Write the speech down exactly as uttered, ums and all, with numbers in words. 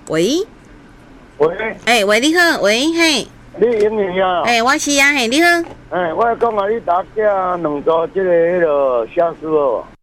喂， 喂， 哎、喂，你好，喂，嘿， 你英明啊？ 哎、我是啊，嘿，你好， 哎，我讲啊，你打架两组这个迄个下输哦。